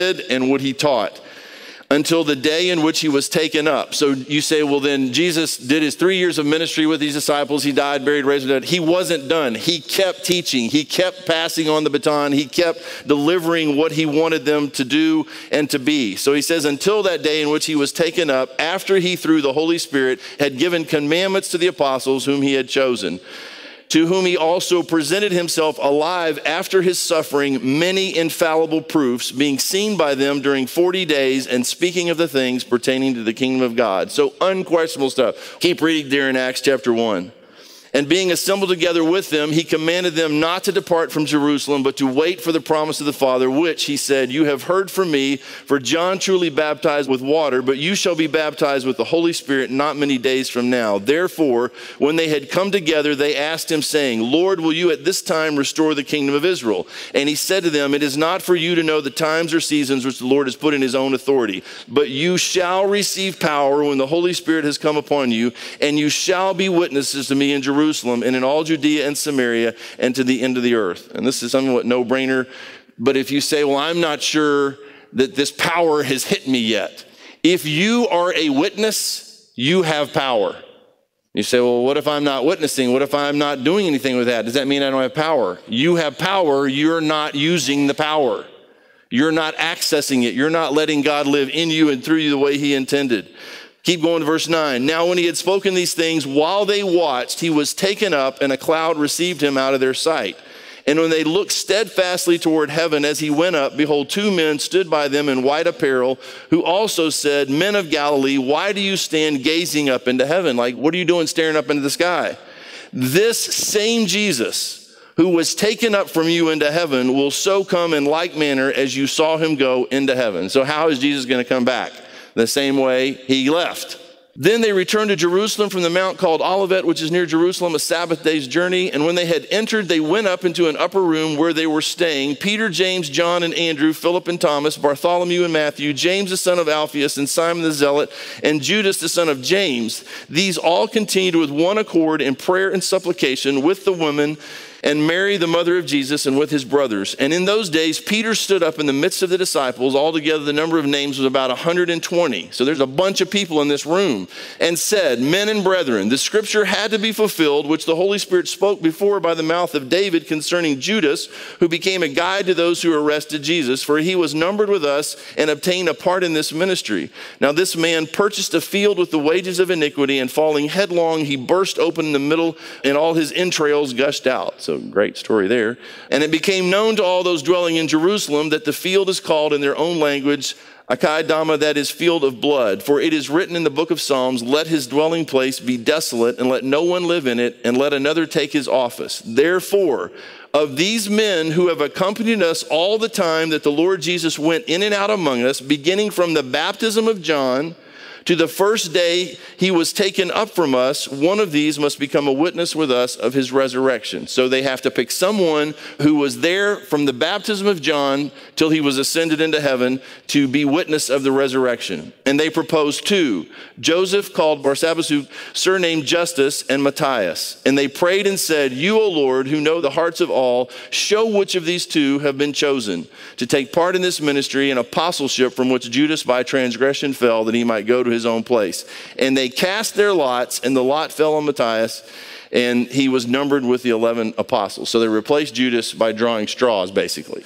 and what he taught, until the day in which he was taken up. So you say, well, then Jesus did his 3 years of ministry with these disciples. He died, buried, raised from the dead. He wasn't done. He kept teaching. He kept passing on the baton. He kept delivering what he wanted them to do and to be. So he says, until that day in which he was taken up, after he, through the Holy Spirit, had given commandments to the apostles whom he had chosen, to whom he also presented himself alive after his suffering, many infallible proofs, being seen by them during 40 days, and speaking of the things pertaining to the kingdom of God. So unquestionable stuff. Keep reading there in Acts chapter 1. And being assembled together with them, he commanded them not to depart from Jerusalem, but to wait for the promise of the Father, which, he said, you have heard from me, for John truly baptized with water, but you shall be baptized with the Holy Spirit not many days from now. Therefore, when they had come together, they asked him, saying, Lord, will you at this time restore the kingdom of Israel? And he said to them, it is not for you to know the times or seasons which the Lord has put in his own authority, but you shall receive power when the Holy Spirit has come upon you, and you shall be witnesses to me in Jerusalem, and in all Judea and Samaria, and to the end of the earth. And this is somewhat no-brainer. But if you say, well, I'm not sure that this power has hit me yet. If you are a witness, you have power. You say, well, what if I'm not witnessing? What if I'm not doing anything with that? Does that mean I don't have power? You have power. You're not using the power. You're not accessing it. You're not letting God live in you and through you the way he intended. Keep going to verse 9. Now when he had spoken these things, while they watched, he was taken up, and a cloud received him out of their sight. And when they looked steadfastly toward heaven as he went up, behold, two men stood by them in white apparel, who also said, Men of Galilee, why do you stand gazing up into heaven? Like, what are you doing staring up into the sky? This same Jesus, who was taken up from you into heaven, will so come in like manner as you saw him go into heaven. So how is Jesus going to come back? The same way he left. Then they returned to Jerusalem from the mount called Olivet, which is near Jerusalem, a Sabbath day's journey. And when they had entered, they went up into an upper room where they were staying, Peter, James, John, and Andrew, Philip and Thomas, Bartholomew and Matthew, James the son of Alphaeus, and Simon the Zealot, and Judas the son of James. These all continued with one accord in prayer and supplication with the women and Mary, the mother of Jesus, and with his brothers. And in those days, Peter stood up in the midst of the disciples. Altogether, the number of names was about 120. So there's a bunch of people in this room. And said, Men and brethren, the scripture had to be fulfilled, which the Holy Spirit spoke before by the mouth of David concerning Judas, who became a guide to those who arrested Jesus. For he was numbered with us and obtained a part in this ministry. Now this man purchased a field with the wages of iniquity, and falling headlong, he burst open in the middle, and all his entrails gushed out. So great story there. And it became known to all those dwelling in Jerusalem that the field is called in their own language Achaidama, that is, field of blood. For it is written in the book of Psalms, Let his dwelling place be desolate, and let no one live in it, and let another take his office. Therefore, of these men who have accompanied us all the time that the Lord Jesus went in and out among us, beginning from the baptism of John to the first day he was taken up from us, one of these must become a witness with us of his resurrection. So they have to pick someone who was there from the baptism of John till he was ascended into heaven to be witness of the resurrection. And they proposed two, Joseph called Barsabbas, who surnamed Justus, and Matthias. And they prayed and said, You, O Lord, who know the hearts of all, show which of these two have been chosen to take part in this ministry and apostleship from which Judas by transgression fell, that he might go to his own place. And they cast their lots, and the lot fell on Matthias, and he was numbered with the 11 apostles. So they replaced Judas by drawing straws, basically.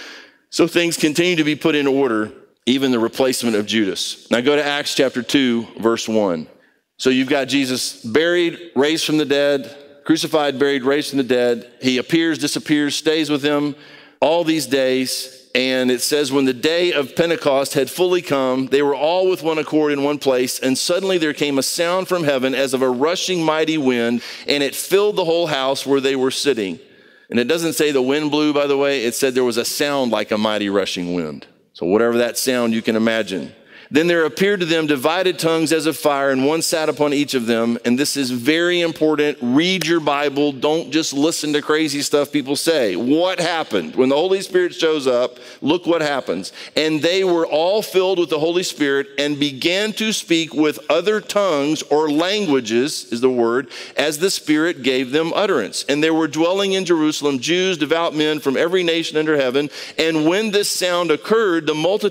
So things continue to be put in order, even the replacement of Judas. Now go to Acts chapter 2, verse 1. So you've got Jesus buried, raised from the dead, crucified, buried, raised from the dead. He appears, disappears, stays with them all these days. And it says, when the day of Pentecost had fully come, they were all with one accord in one place. And suddenly there came a sound from heaven as of a rushing mighty wind, and it filled the whole house where they were sitting. And it doesn't say the wind blew, by the way. It said there was a sound like a mighty rushing wind. So whatever that sound, you can imagine. Then there appeared to them divided tongues as of fire, and one sat upon each of them. And this is very important. Read your Bible. Don't just listen to crazy stuff people say. What happened? When the Holy Spirit shows up, look what happens. And they were all filled with the Holy Spirit and began to speak with other tongues, or languages is the word, as the Spirit gave them utterance. And there were dwelling in Jerusalem Jews, devout men from every nation under heaven. And when this sound occurred, the multitude